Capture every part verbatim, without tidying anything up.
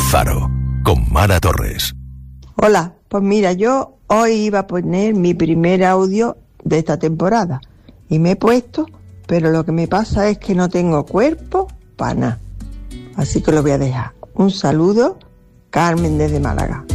Faro, con Mara Torres. Hola, pues mira, yo hoy iba a poner mi primer audio de esta temporada y me he puesto, pero lo que me pasa es que no tengo cuerpo para nada. Así que lo voy a dejar. Un saludo, Carmen desde Málaga.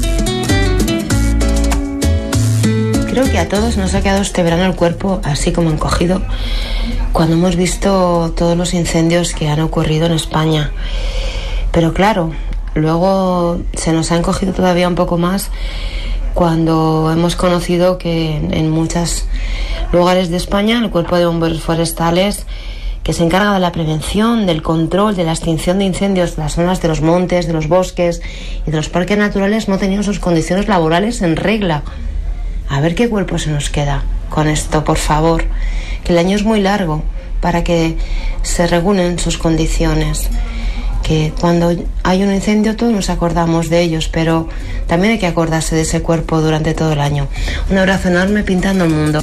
Creo que a todos nos ha quedado este verano el cuerpo así como encogido cuando hemos visto todos los incendios que han ocurrido en España. Pero claro, luego se nos ha encogido todavía un poco más cuando hemos conocido que en muchos lugares de España el Cuerpo de Bomberos Forestales, que se encarga de la prevención, del control, de la extinción de incendios de las zonas de los montes, de los bosques y de los parques naturales, no tenían sus condiciones laborales en regla. A ver qué cuerpo se nos queda con esto, por favor, que el año es muy largo para que se regulen sus condiciones. Que cuando hay un incendio todos nos acordamos de ellos, pero también hay que acordarse de ese cuerpo durante todo el año. Un abrazo enorme, pintando el mundo.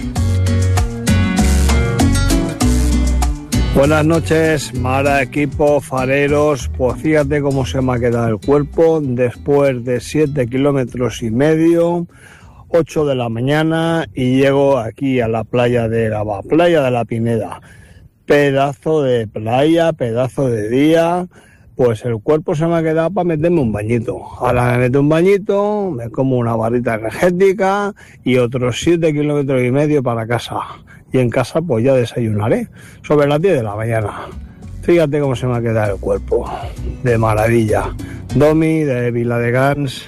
Buenas noches, Mara, equipo, fareros. Pues fíjate cómo se me ha quedado el cuerpo después de siete kilómetros y medio, ocho de la mañana, y llego aquí a la playa de Gabá, playa de la Pineda. Pedazo de playa, pedazo de día. Pues el cuerpo se me ha quedado para meterme un bañito. Ahora me meto un bañito, me como una barrita energética y otros siete kilómetros y medio para casa. Y en casa pues ya desayunaré sobre las diez de la mañana. Fíjate cómo se me ha quedado el cuerpo. De maravilla. Domi, de Viladecans.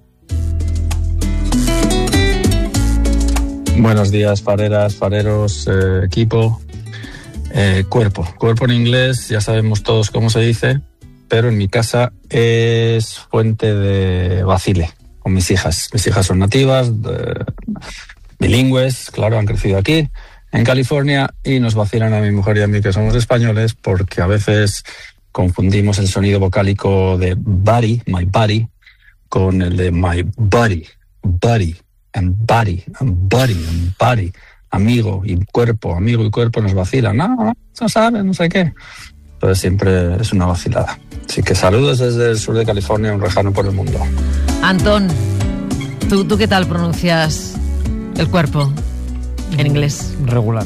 Buenos días, fareras, fareros, eh, equipo. Eh, cuerpo. Cuerpo en inglés, ya sabemos todos cómo se dice, pero en mi casa es fuente de vacile con mis hijas. Mis hijas son nativas, de, bilingües, claro, han crecido aquí, en California, y nos vacilan a mi mujer y a mí, que somos españoles, porque a veces confundimos el sonido vocálico de body, my body, con el de my body, body, and body, and body, and body. Amigo y cuerpo, amigo y cuerpo nos vacilan. No, no, no saben, no sé qué. Entonces siempre es una vacilada. Así que saludos desde el sur de California, un lejano por el mundo. Antón, ¿tú, tú qué tal pronuncias el cuerpo en inglés? Regular.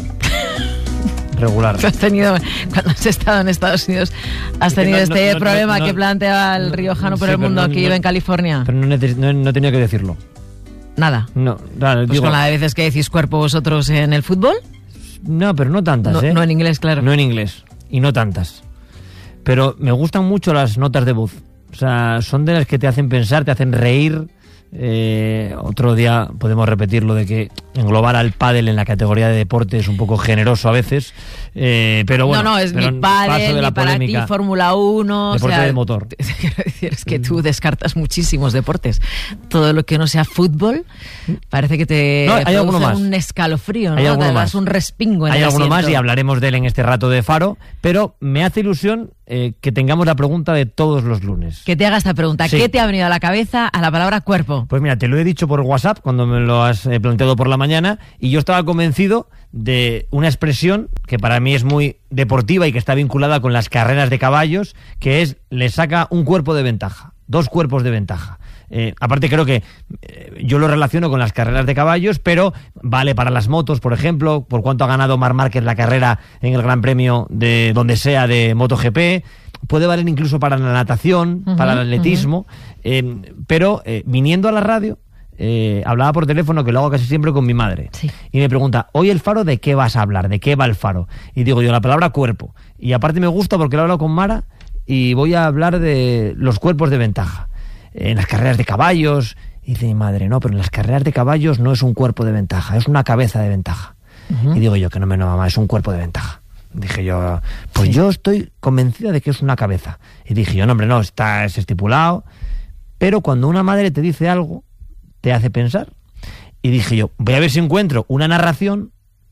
Regular. ¿Tú has tenido, cuando has estado en Estados Unidos, has tenido no, no, este no, problema no, no, que plantea el riojano por sí, el mundo no, que no, vive en California? Pero no, no, no he tenido que decirlo. Nada. No, claro, pues digo, con la de veces que decís cuerpo vosotros en el fútbol. No, pero no tantas, no, ¿eh? No en inglés, claro. No en inglés. Y no tantas. Pero me gustan mucho las notas de voz. O sea, son de las que te hacen pensar, te hacen reír. Eh, otro día podemos repetir lo de que englobar al pádel en la categoría de deporte es un poco generoso a veces, eh, pero bueno, no, no, es ni pádel, ni para ti Fórmula uno, deporte o sea, de motor. Te quiero decir, es que tú descartas muchísimos deportes. Todo lo que no sea fútbol parece que te no, hay alguno más. Un escalofrío, ¿no? Hay alguno te das más. Un respingo en hay el alguno asiento. Más y hablaremos de él en este rato de Faro, pero me hace ilusión eh, que tengamos la pregunta de todos los lunes. Que te haga esta pregunta, sí. ¿Qué te ha venido a la cabeza a la palabra cuerpo? Pues mira, te lo he dicho por WhatsApp cuando me lo has eh, planteado por la mañana, y yo estaba convencido de una expresión que para mí es muy deportiva y que está vinculada con las carreras de caballos, que es le saca un cuerpo de ventaja, dos cuerpos de ventaja. Eh, aparte creo que eh, yo lo relaciono con las carreras de caballos, pero vale para las motos, por ejemplo, por cuánto ha ganado Marc Márquez la carrera en el Gran Premio de donde sea de MotoGP, puede valer incluso para la natación, uh-huh, para el atletismo, uh-huh. eh, pero eh, viniendo a la radio eh, hablaba por teléfono, que lo hago casi siempre con mi madre, sí. Y me pregunta, hoy el Faro, ¿de qué vas a hablar? ¿De qué va el Faro? Y digo yo, la palabra cuerpo, y aparte me gusta porque lo he hablado con Mara y voy a hablar de los cuerpos de ventaja en las carreras de caballos. Y dice mi madre, no, pero en las carreras de caballos no es un cuerpo de ventaja, es una cabeza de ventaja. Uh-huh. Y digo yo, que no me no, mamá, es un cuerpo de ventaja. Dije yo, pues sí. Yo estoy convencida de que es una cabeza. Y dije yo, no, hombre, no, está es estipulado. Pero cuando una madre te dice algo, te hace pensar. Y dije yo, voy a ver si encuentro una narración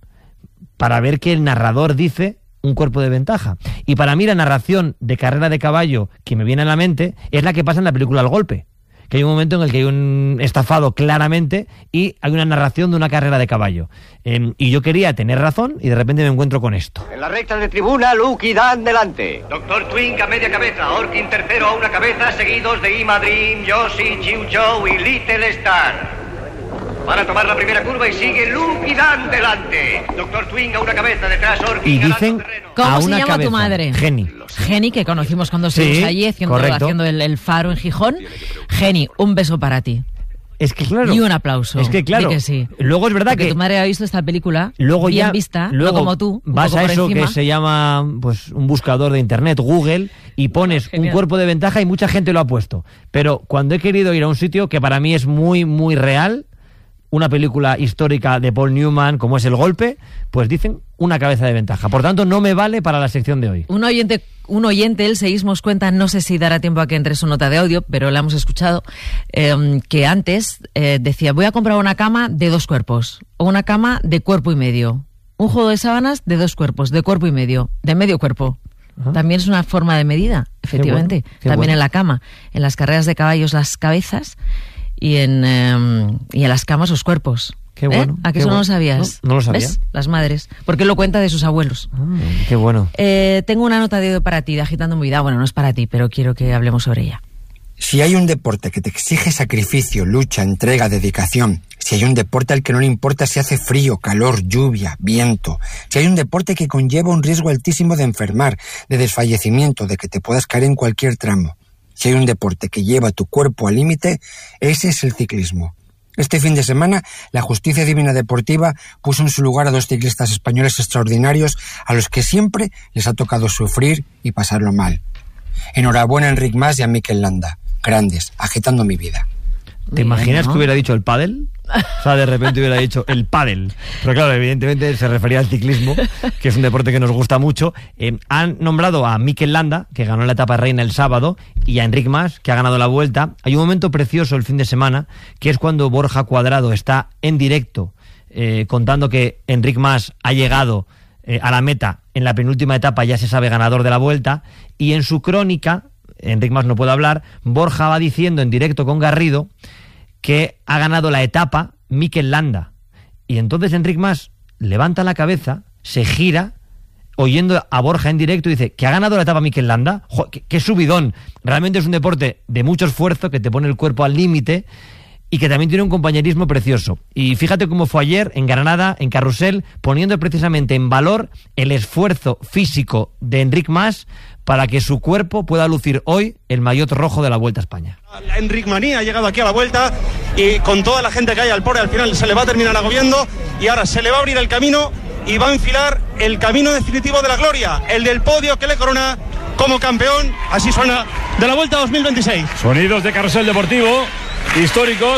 para ver que el narrador dice un cuerpo de ventaja. Y para mí la narración de carrera de caballo que me viene a la mente es la que pasa en la película El Golpe, que hay un momento en el que hay un estafado claramente y hay una narración de una carrera de caballo. Eh, y yo quería tener razón y de repente me encuentro con esto. En la recta de tribuna, Luke y Dan delante. Doctor Twink a media cabeza, Orkin tercero a una cabeza, seguidos de Ima Dream, Yoshi, Chiu Chow y Little Star. Van a tomar la primera curva y sigue Luke y Dan delante. Doctor Twink a una cabeza, detrás Orkin. Y dicen ¿Cómo a se una llama cabeza. tu madre? Geni. Geni, que conocimos cuando estuvimos Sí, allí haciendo, correcto. haciendo el, el faro en Gijón. Geni, un beso para ti. Es que claro. Y un aplauso. Es que claro. Di que sí. Luego es verdad Porque que tu madre ha visto esta película luego bien ya, vista, luego no como tú, un vas poco a por eso encima. que se llama pues un buscador de internet, Google, y pones Genial. un cuerpo de ventaja y mucha gente lo ha puesto. Pero cuando he querido ir a un sitio que para mí es muy, muy real, una película histórica de Paul Newman, como es El Golpe, pues dicen una cabeza de ventaja. Por tanto, no me vale para la sección de hoy. Un oyente, un oyente, el Seísmos cuenta, no sé si dará tiempo a que entre su nota de audio, pero la hemos escuchado, eh, que antes eh, decía, voy a comprar una cama de dos cuerpos, o una cama de cuerpo y medio. Un juego de sábanas de dos cuerpos, de cuerpo y medio, de medio cuerpo. Ajá. También es una forma de medida, efectivamente. Qué bueno, qué También bueno. en la cama. En las carreras de caballos, las cabezas, y en, eh, y en las camas, los cuerpos. Qué ¿Eh? bueno. ¿A que qué eso no bueno. lo sabías? No, no lo sabía. ¿Ves? Las madres. Porque él lo cuenta de sus abuelos. Ah, qué bueno. Eh, tengo una nota de audio para ti, de Agitando mi Vida. Bueno, no es para ti, pero quiero que hablemos sobre ella. Si hay un deporte que te exige sacrificio, lucha, entrega, dedicación, si hay un deporte al que no le importa si hace frío, calor, lluvia, viento, si hay un deporte que conlleva un riesgo altísimo de enfermar, de desfallecimiento, de que te puedas caer en cualquier tramo, si hay un deporte que lleva tu cuerpo al límite, ese es el ciclismo. Este fin de semana, la Justicia Divina Deportiva puso en su lugar a dos ciclistas españoles extraordinarios a los que siempre les ha tocado sufrir y pasarlo mal. Enhorabuena a Enric Mas y a Mikel Landa. Grandes, agitando mi vida. ¿Te imaginas ¿no? que hubiera dicho el pádel? O sea, de repente hubiera dicho el pádel. Pero claro, evidentemente se refería al ciclismo, que es un deporte que nos gusta mucho. Eh, han nombrado a Mikel Landa, que ganó la etapa reina el sábado, y a Enric Mas, que ha ganado la Vuelta. Hay un momento precioso el fin de semana, que es cuando Borja Cuadrado está en directo eh, contando que Enric Mas ha llegado eh, a la meta en la penúltima etapa, ya se sabe ganador de la Vuelta, y en su crónica, Enric Mas no puede hablar, Borja va diciendo en directo con Garrido que ha ganado la etapa Mikel Landa. Y entonces Enric Mas levanta la cabeza, se gira, oyendo a Borja en directo, y dice que ha ganado la etapa Mikel Landa. ¡Jo, qué, qué subidón! Realmente es un deporte de mucho esfuerzo, que te pone el cuerpo al límite y que también tiene un compañerismo precioso. Y fíjate cómo fue ayer en Granada, en Carrusel, poniendo precisamente en valor el esfuerzo físico de Enric Mas para que su cuerpo pueda lucir hoy el maillot rojo de la Vuelta a España. La Enric Manía ha llegado aquí a la Vuelta y con toda la gente que hay al pobre al final se le va a terminar agobiando y ahora se le va a abrir el camino y va a enfilar el camino definitivo de la gloria, el del podio que le corona como campeón. Así suena de la Vuelta dos mil veintiséis. Sonidos de Carrusel Deportivo, históricos,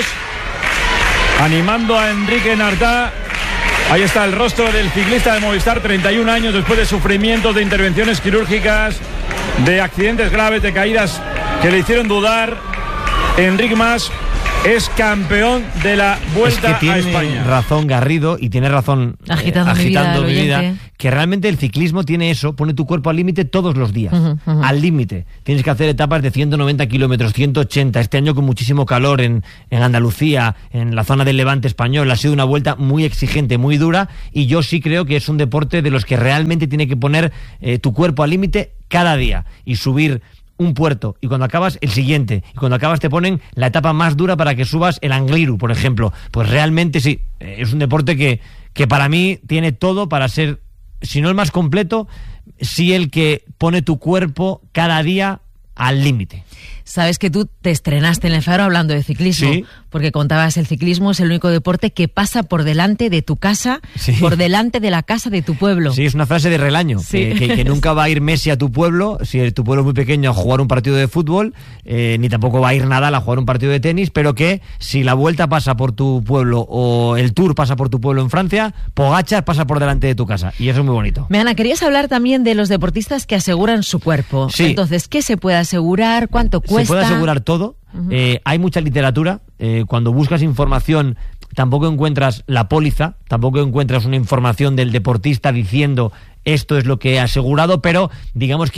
animando a Enrique Nartá. Ahí está el rostro del ciclista de Movistar, treinta y un años después de sufrimientos, de intervenciones quirúrgicas, de accidentes graves, de caídas que le hicieron dudar. Enric Mas es campeón de la Vuelta es que tiene a España. razón Garrido, y tiene razón eh, Agitando mi agitando vida, mi el vida, oyente. que realmente el ciclismo tiene eso, pone tu cuerpo al límite todos los días, Ujú, ujú. al límite. Tienes que hacer etapas de ciento noventa kilómetros, ciento ochenta, este año con muchísimo calor en, en Andalucía, en la zona del Levante español. Ha sido una vuelta muy exigente, muy dura, y yo sí creo que es un deporte de los que realmente tiene que poner eh, tu cuerpo al límite cada día y subir un puerto, y cuando acabas el siguiente, y cuando acabas te ponen la etapa más dura para que subas el Angliru, por ejemplo. Pues realmente sí, es un deporte que, que para mí tiene todo para ser, si no el más completo, sí el que pone tu cuerpo cada día al límite. Sabes que tú te estrenaste en el Faro hablando de ciclismo, Sí. porque contabas el ciclismo es el único deporte que pasa por delante de tu casa, Sí. por delante de la casa de tu pueblo. Sí, es una frase de Relaño, Sí. que, que- que nunca va a ir Messi a tu pueblo, si tu pueblo es muy pequeño, a jugar un partido de fútbol, eh, ni tampoco va a ir Nadal a jugar un partido de tenis, pero que si la Vuelta pasa por tu pueblo o el Tour pasa por tu pueblo en Francia, Pogačar pasa por delante de tu casa, y eso es muy bonito. Meana, querías hablar también de los deportistas que aseguran su cuerpo. Sí. Entonces, ¿qué se puede asegurar? ¿Cuánto cuesta? Se puede asegurar todo. Ujú. Eh, hay mucha literatura. Eh, cuando buscas información, tampoco encuentras la póliza, tampoco encuentras una información del deportista diciendo esto es lo que he asegurado, pero digamos que hay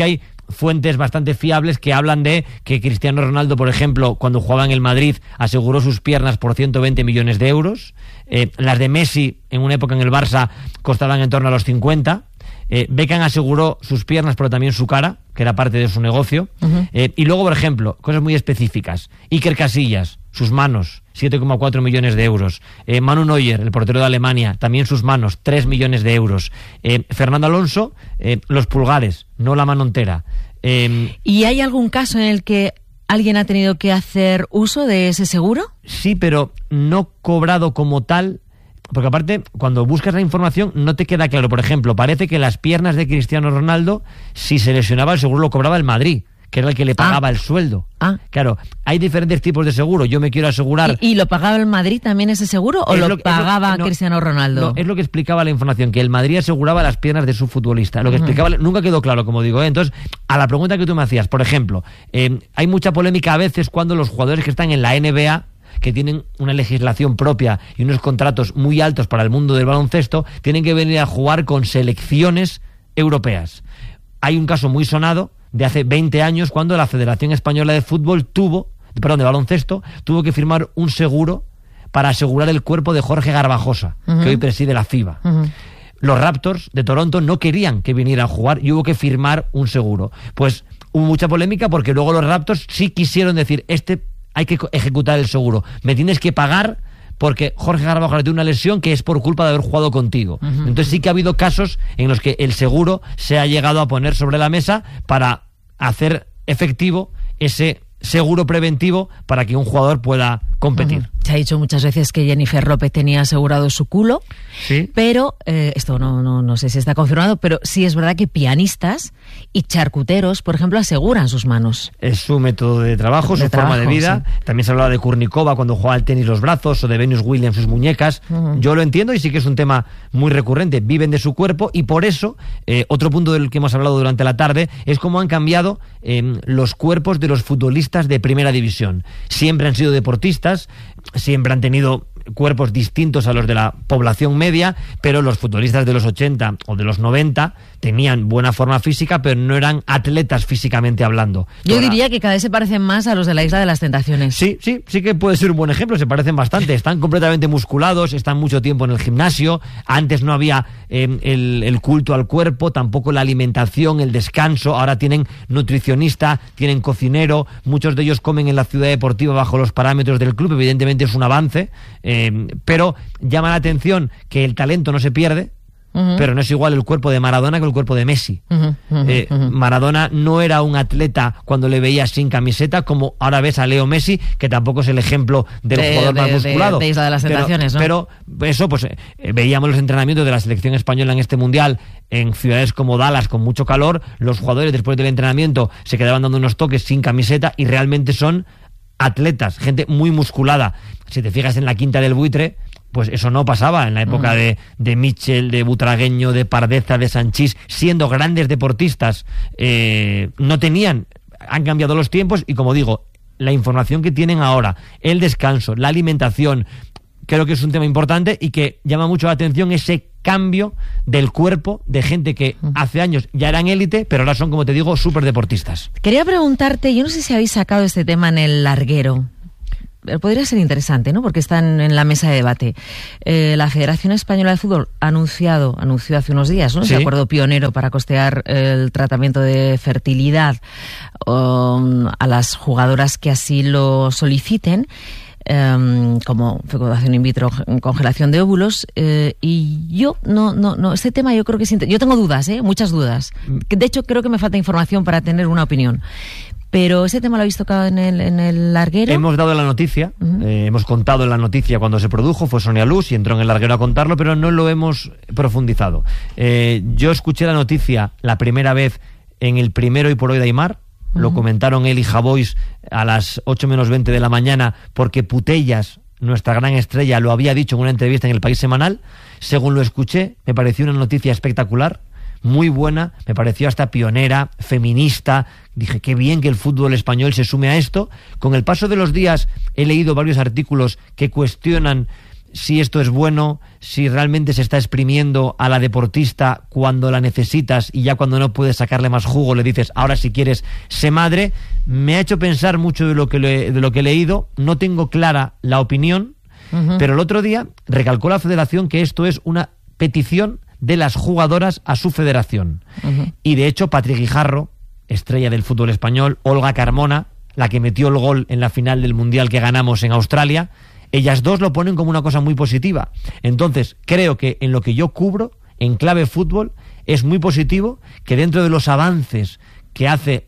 fuentes bastante fiables que hablan de que Cristiano Ronaldo, por ejemplo, cuando jugaba en el Madrid, aseguró sus piernas por ciento veinte millones de euros. Eh, las de Messi, en una época en el Barça, costaban en torno a los cincuenta. Eh, Beckham aseguró sus piernas, pero también su cara, que era parte de su negocio. Uh-huh. Eh, y luego, por ejemplo, cosas muy específicas. Iker Casillas, sus manos, siete coma cuatro millones de euros. Eh, Manu Neuer, el portero de Alemania, también sus manos, tres millones de euros. Eh, Fernando Alonso, eh, los pulgares, no la mano entera. Eh, ¿Y hay algún caso en el que alguien ha tenido que hacer uso de ese seguro? Sí, pero no cobrado como tal. Porque aparte, cuando buscas la información, no te queda claro. Por ejemplo, parece que las piernas de Cristiano Ronaldo, si se lesionaba, el seguro lo cobraba el Madrid, que era el que le pagaba ah. el sueldo. Ah. Claro, hay diferentes tipos de seguro. Yo me quiero asegurar... ¿Y, y lo pagaba el Madrid también ese seguro? ¿O lo, lo pagaba lo, no, Cristiano Ronaldo? No, es lo que explicaba la información, que el Madrid aseguraba las piernas de su futbolista. Lo que uh-huh. explicaba nunca quedó claro, como digo. ¿eh? Entonces, a la pregunta que tú me hacías, por ejemplo, eh, hay mucha polémica a veces cuando los jugadores que están en la N B A, que tienen una legislación propia y unos contratos muy altos para el mundo del baloncesto, tienen que venir a jugar con selecciones europeas. Hay un caso muy sonado de hace veinte años cuando la Federación Española de Fútbol tuvo, perdón, de baloncesto, tuvo que firmar un seguro para asegurar el cuerpo de Jorge Garbajosa, uh-huh. que hoy preside la FIBA. Uh-huh. Los Raptors de Toronto no querían que viniera a jugar y hubo que firmar un seguro. Pues hubo mucha polémica porque luego los Raptors sí quisieron decir, este hay que ejecutar el seguro, me tienes que pagar porque Jorge Garbajosa tiene una lesión que es por culpa de haber jugado contigo. Uh-huh. Entonces sí que ha habido casos en los que el seguro se ha llegado a poner sobre la mesa para hacer efectivo ese seguro preventivo para que un jugador pueda competir. Uh-huh. Se ha dicho muchas veces que Jennifer López tenía asegurado su culo, sí, pero eh, esto no, no, no sé si está confirmado, pero sí es verdad que pianistas y charcuteros, por ejemplo, aseguran sus manos. Es su método de trabajo, de su trabajo, forma de vida. Sí. También se hablaba de Kurnikova cuando jugaba al tenis los brazos, o de Venus Williams sus muñecas. Uh-huh. Yo lo entiendo y sí que es un tema muy recurrente. Viven de su cuerpo y por eso, eh, otro punto del que hemos hablado durante la tarde, es cómo han cambiado eh, los cuerpos de los futbolistas de primera división. Siempre han sido deportistas, siempre han tenido cuerpos distintos a los de la población media, pero los futbolistas de los ochenta o de los noventa tenían buena forma física, pero no eran atletas físicamente hablando. Yo Ahora, diría que cada vez se parecen más a los de la Isla de las Tentaciones. Sí, sí, sí que puede ser un buen ejemplo, se parecen bastante, están completamente musculados, están mucho tiempo en el gimnasio, antes no había eh, el, el culto al cuerpo, tampoco la alimentación, el descanso, ahora tienen nutricionista, tienen cocinero, muchos de ellos comen en la ciudad deportiva bajo los parámetros del club, evidentemente es un avance, eh, pero llama la atención que el talento no se pierde. Uh-huh. Pero no es igual el cuerpo de Maradona que el cuerpo de Messi. Uh-huh, uh-huh, eh, uh-huh. Maradona no era un atleta cuando le veías sin camiseta, como ahora ves a Leo Messi, que tampoco es el ejemplo del de, jugador de, más musculado. De, de Isla de las Tentaciones, pero, ¿no? Pero eso, pues eh, veíamos los entrenamientos de la selección española en este mundial en ciudades como Dallas con mucho calor. Los jugadores después del entrenamiento se quedaban dando unos toques sin camiseta y realmente son atletas, gente muy musculada. Si te fijas en la Quinta del Buitre, pues eso no pasaba en la época mm. de, de Mitchell, de Butragueño, de Pardeza, de Sanchís, siendo grandes deportistas, eh, no tenían, han cambiado los tiempos y como digo, la información que tienen ahora, el descanso, la alimentación, creo que es un tema importante y que llama mucho la atención ese cambio del cuerpo de gente que hace años ya eran élite, pero ahora son, como te digo, súper deportistas. Quería preguntarte, yo no sé si habéis sacado este tema en el larguero. Podría ser interesante, ¿no? Porque están en la mesa de debate. Eh, la Federación Española de Fútbol ha anunciado, anunció hace unos días, ¿no? Sí. Ese acuerdo pionero para costear el tratamiento de fertilidad um, a las jugadoras que así lo soliciten, um, como fecundación in vitro, congelación de óvulos. Eh, y yo, no, no, no, este tema yo creo que es inter- yo tengo dudas, ¿eh? Muchas dudas. De hecho, creo que me falta información para tener una opinión. Pero ese tema lo habéis tocado en el, en el larguero. Hemos dado la noticia, uh-huh. eh, hemos contado la noticia cuando se produjo, fue Sonia Luz y entró en el larguero a contarlo, pero no lo hemos profundizado. Eh, yo escuché la noticia la primera vez en el Primero y por hoy de Aimar, uh-huh. lo comentaron él y Javois a las ocho menos veinte de la mañana, porque Putellas, nuestra gran estrella, lo había dicho en una entrevista en El País Semanal. Según lo escuché, me pareció una noticia espectacular, muy buena, me pareció hasta pionera, feminista. Dije, qué bien que el fútbol español se sume a esto. Con el paso de los días he leído varios artículos que cuestionan si esto es bueno, si realmente se está exprimiendo a la deportista cuando la necesitas y ya cuando no puedes sacarle más jugo le dices, ahora si quieres, sé madre. Me ha hecho pensar mucho de lo que, le, de lo que he leído, no tengo clara la opinión, uh-huh. pero el otro día recalcó la federación que esto es una petición de las jugadoras a su federación. Uh-huh. Y de hecho, Patrick Guijarro, estrella del fútbol español, Olga Carmona, la que metió el gol en la final del Mundial que ganamos en Australia, ellas dos lo ponen como una cosa muy positiva. Entonces, creo que en lo que yo cubro, en clave fútbol, es muy positivo que dentro de los avances que hace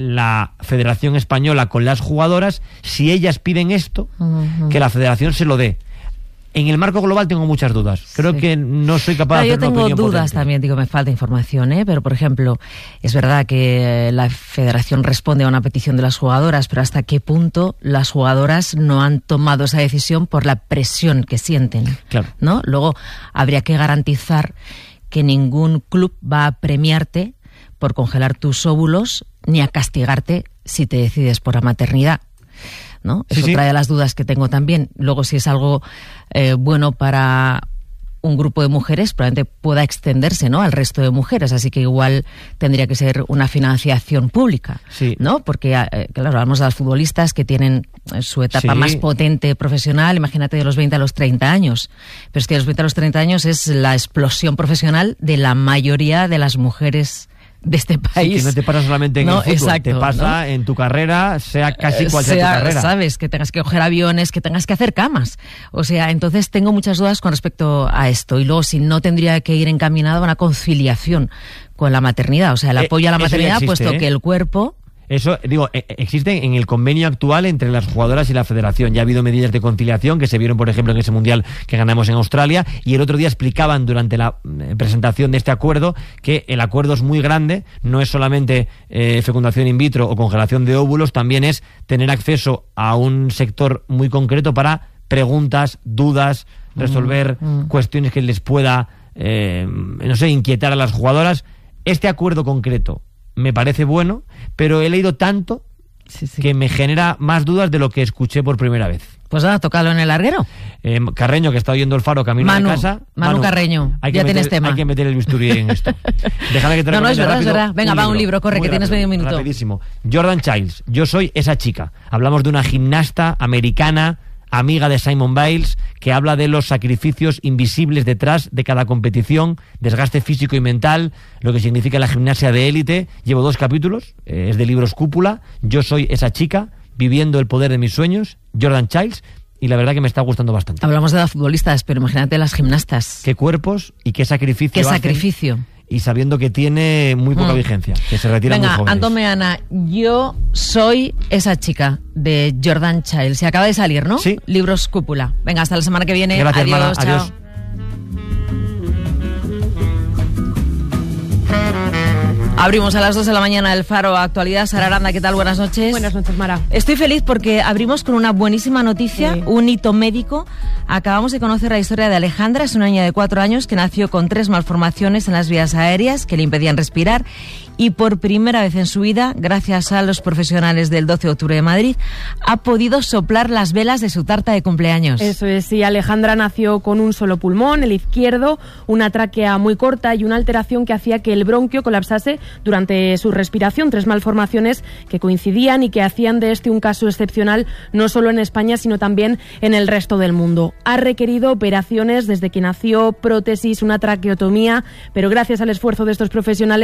la Federación Española con las jugadoras, si ellas piden esto, uh-huh. que la Federación se lo dé. En el marco global tengo muchas dudas. Creo sí. que no soy capaz claro, de hacer yo una tengo opinión dudas potente. también, digo, me falta información, ¿eh? Pero, por ejemplo, es verdad que la Federación responde a una petición de las jugadoras, pero ¿hasta qué punto las jugadoras no han tomado esa decisión por la presión que sienten? Claro. ¿No? Luego habría que garantizar que ningún club va a premiarte por congelar tus óvulos ni a castigarte si te decides por la maternidad, ¿no? Sí, Eso sí. trae las dudas que tengo también. Luego, si es algo eh, bueno para un grupo de mujeres, probablemente pueda extenderse, ¿no?, al resto de mujeres, así que igual tendría que ser una financiación pública, sí. ¿no? Porque, eh, claro, hablamos de las futbolistas que tienen su etapa Sí. más potente profesional, imagínate de los veinte a los treinta años, pero es que de los veinte a los treinta años es la explosión profesional de la mayoría de las mujeres de este país. Sí, que no te pasa solamente en no, el fútbol, exacto, te pasa ¿no? en tu carrera, sea casi cual sea, sea, tu carrera. Sabes, que tengas que coger aviones, que tengas que hacer camas. O sea, entonces tengo muchas dudas con respecto a esto. Y luego, si no, tendría que ir encaminado a una conciliación con la maternidad. O sea, el Eh, apoyo a la eso ya maternidad, existe, puesto ¿eh? que el cuerpo... Eso, digo, eh, existe en el convenio actual entre las jugadoras y la federación. Ya ha habido medidas de conciliación que se vieron, por ejemplo, en ese mundial que ganamos en Australia, y el otro día explicaban durante la eh, presentación de este acuerdo que el acuerdo es muy grande, no es solamente eh, fecundación in vitro o congelación de óvulos, también es tener acceso a un sector muy concreto para preguntas, dudas, resolver Mm, mm. cuestiones que les pueda, eh, no sé, inquietar a las jugadoras. Este acuerdo concreto me parece bueno, pero he leído tanto Sí, sí. que me genera más dudas de lo que escuché por primera vez. Pues nada, tócalo en el larguero. Eh, Carreño, que está oyendo el faro camino Manu, de casa. Manu Carreño, hay que ya meter, tienes tema. Hay que meter el bisturí en esto. Déjame que te No, no, es recomiende verdad, rápido es verdad. Venga, va un libro, corre, muy que tienes rápido, medio minuto. Rapidísimo. Jordan Childs, yo soy esa chica. Hablamos de una gimnasta americana, amiga de Simone Biles, que habla de los sacrificios invisibles detrás de cada competición, desgaste físico y mental, lo que significa la gimnasia de élite. Llevo dos capítulos, eh, es de libros Cúpula. Yo soy esa chica, viviendo el poder de mis sueños, Jordan Childs, y la verdad que me está gustando bastante. Hablamos de las futbolistas, pero imagínate las gimnastas. Qué cuerpos y qué sacrificio Qué hacen, sacrificio. y sabiendo que tiene muy poca Mm. vigencia, que se retira muy Venga, jóvenes. Antón Meana, yo soy esa chica de Jordan Childs. Se acaba de salir, ¿no? Sí. Libros Cúpula. Venga, hasta la semana que viene. Gracias, Adiós, Mara. chao. Adiós. Abrimos a las dos de la mañana el Faro Actualidad. Sara Aranda, ¿qué tal? Buenas noches. Buenas noches, Mara. Estoy feliz porque abrimos con una buenísima noticia, Sí. un hito médico. Acabamos de conocer la historia de Alejandra, es una niña de cuatro años que nació con tres malformaciones en las vías aéreas que le impedían respirar, y por primera vez en su vida, gracias a los profesionales del doce de octubre de Madrid, ha podido soplar las velas de su tarta de cumpleaños. Eso es, sí, Alejandra nació con un solo pulmón, el izquierdo, una tráquea muy corta y una alteración que hacía que el bronquio colapsase durante su respiración. Tres malformaciones que coincidían y que hacían de este un caso excepcional, no solo en España, sino también en el resto del mundo. Ha requerido operaciones desde que nació, prótesis, una traqueotomía, pero gracias al esfuerzo de estos profesionales